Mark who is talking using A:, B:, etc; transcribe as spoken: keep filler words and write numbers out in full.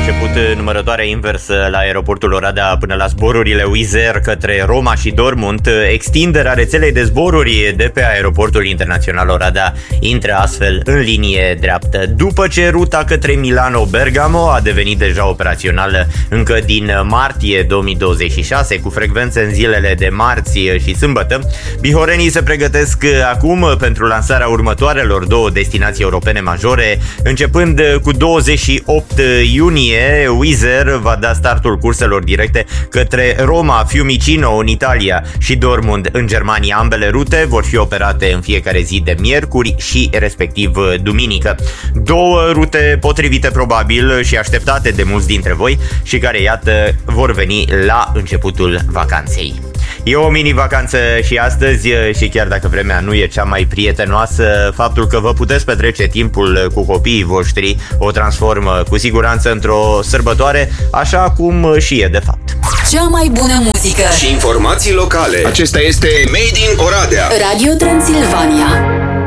A: început numărătoarea inversă la aeroportul Oradea până la zborurile Wizz Air către Roma și Dortmund. Extinderea rețelei de zboruri de pe aeroportul internațional Oradea intră astfel în linie dreaptă. După ce ruta către Milano-Bergamo a devenit deja operațională încă din martie două mii douăzeci și șase, cu frecvențe în zilele de marți și sâmbătă, bihorenii se pregătesc acum pentru lansarea următoarelor două destinații europene majore. Începând cu douăzeci și opt iunie, Wizz Air va da startul curselor directe către Roma, Fiumicino în Italia și Dortmund în Germania. Ambele rute vor fi operate în fiecare zi de miercuri și respectiv duminică. Două rute potrivite probabil și așteptate de mulți dintre voi și care, iată, vor veni la începutul vacanței. E o mini-vacanță și astăzi și chiar dacă vremea nu e cea mai prietenoasă, faptul că vă puteți petrece timpul cu copiii voștri o transformă cu siguranță într-o sărbătoare, așa cum și e de fapt.
B: Cea mai bună muzică
C: și informații locale.
D: Acesta este Made in Oradea,
B: Radio Transilvania.